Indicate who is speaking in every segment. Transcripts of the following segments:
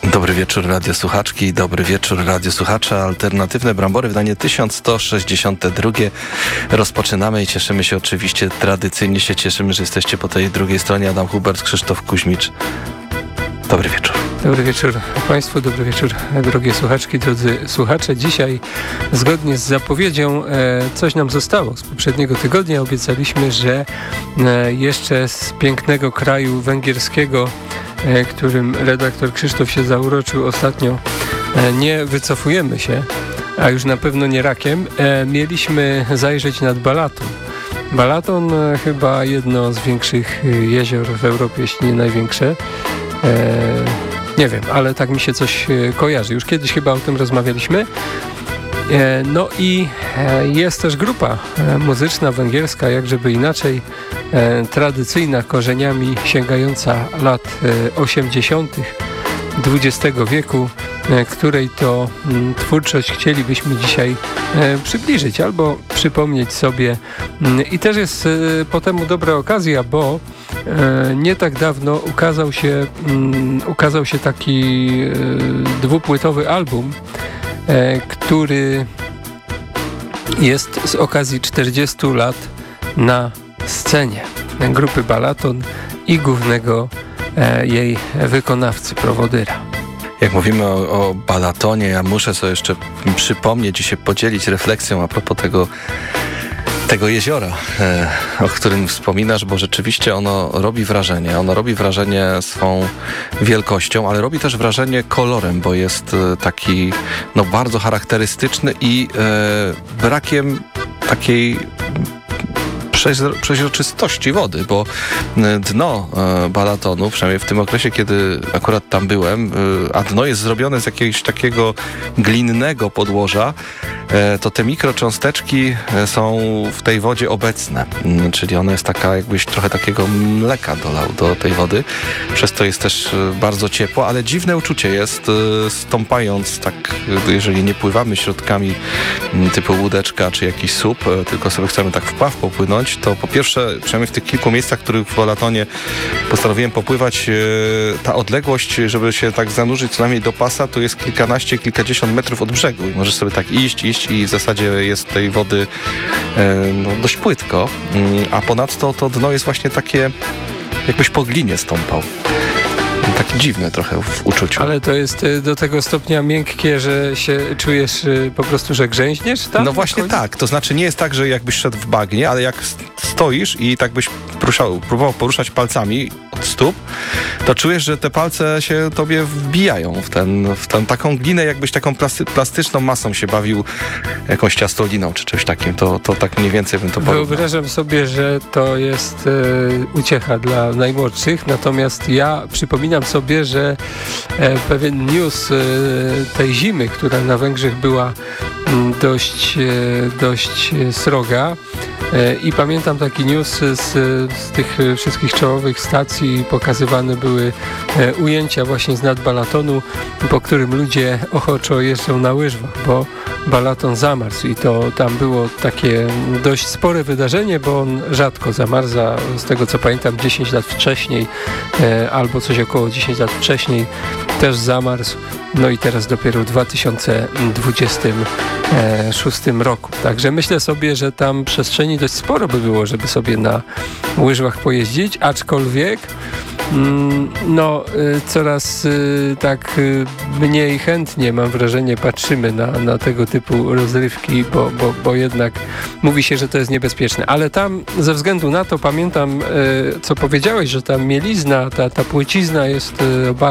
Speaker 1: Dobry wieczór radiosłuchaczki, dobry wieczór radiosłuchacze. Alternatywne Brambory, wydanie 1162. Rozpoczynamy i cieszymy się oczywiście, tradycyjnie się cieszymy, że jesteście po tej drugiej stronie. Adam Hubert, Krzysztof Kuźmicz. Dobry wieczór.
Speaker 2: Dobry wieczór Państwu, dobry wieczór drogie słuchaczki, drodzy słuchacze. Dzisiaj zgodnie z zapowiedzią coś nam zostało z poprzedniego tygodnia. Obiecaliśmy, że jeszcze z pięknego kraju węgierskiego, którym redaktor Krzysztof się zauroczył ostatnio, nie wycofujemy się, a już na pewno nie rakiem. Mieliśmy zajrzeć nad Balaton. Balaton chyba jedno z większych jezior w Europie, jeśli nie największe. Nie wiem, ale tak mi się coś kojarzy. Już kiedyś chyba o tym rozmawialiśmy. No i jest też grupa muzyczna węgierska, jak żeby inaczej, tradycyjna, korzeniami sięgająca lat 80. XX wieku, której to twórczość chcielibyśmy dzisiaj przybliżyć albo przypomnieć sobie. I też jest po temu dobra okazja, bo nie tak dawno ukazał się taki dwupłytowy album, który jest z okazji 40 lat na scenie grupy Balaton i głównego jej wykonawcy, prowodyra.
Speaker 1: Jak mówimy o Balatonie, ja muszę sobie jeszcze przypomnieć i się podzielić refleksją a propos tego jeziora, o którym wspominasz, bo rzeczywiście ono robi wrażenie. Ono robi wrażenie swą wielkością, ale robi też wrażenie kolorem, bo jest taki bardzo charakterystyczny i brakiem takiej przeźroczystości wody, bo dno Balatonu, przynajmniej w tym okresie, kiedy akurat tam byłem, a dno jest zrobione z jakiegoś takiego glinnego podłoża, to te mikrocząsteczki są w tej wodzie obecne, czyli ona jest taka, jakbyś trochę takiego mleka dolał do tej wody, przez to jest też bardzo ciepło, ale dziwne uczucie jest, stąpając tak, jeżeli nie pływamy środkami typu łódeczka czy jakiś słup, tylko sobie chcemy tak wpław popłynąć, to po pierwsze, przynajmniej w tych kilku miejscach, w których w Balatonie postanowiłem popływać, ta odległość, żeby się tak zanurzyć co najmniej do pasa, to jest kilkanaście, kilkadziesiąt metrów od brzegu i możesz sobie tak iść i w zasadzie jest tej wody dość płytko, a ponadto to dno jest właśnie takie, jakbyś po glinie stąpał. Takie dziwne trochę w uczuciu.
Speaker 2: Ale to jest do tego stopnia miękkie, że się czujesz po prostu, że grzęźniesz tam?
Speaker 1: No właśnie tak. To znaczy nie jest tak, że jakbyś szedł w bagnie, ale jak stoisz i tak byś próbował poruszać palcami od stóp, to czujesz, że te palce się tobie wbijają w tę taką glinę, jakbyś taką plastyczną masą się bawił, jakąś ciastoliną czy czymś takim. To tak mniej więcej bym to porównał.
Speaker 2: Wyobrażam sobie, że to jest uciecha dla najmłodszych, natomiast ja przypominam sobie, że pewien news tej zimy, która na Węgrzech była dość sroga, i pamiętam taki news z tych wszystkich czołowych stacji, pokazywane były ujęcia właśnie z nad Balatonu, po którym ludzie ochoczo jeżdżą na łyżwach, bo Balaton zamarzł i to tam było takie dość spore wydarzenie, bo on rzadko zamarza, z tego co pamiętam 10 lat wcześniej albo coś około 10 lat wcześniej też zamarzł, no i teraz dopiero w 2026 roku. Także myślę sobie, że tam przestrzeni dość sporo by było, żeby sobie na łyżwach pojeździć, aczkolwiek coraz tak mniej chętnie, mam wrażenie, patrzymy na tego typu rozrywki, bo jednak mówi się, że to jest niebezpieczne. Ale tam ze względu na to pamiętam, co powiedziałeś, że ta mielizna, ta płycizna jest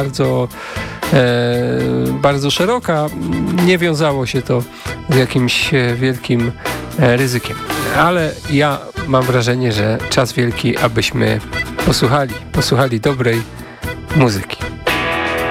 Speaker 2: bardzo szeroka. Nie wiązało się to z jakimś wielkim ryzykiem. Ale ja mam wrażenie, że czas wielki, abyśmy posłuchali dobrej muzyki.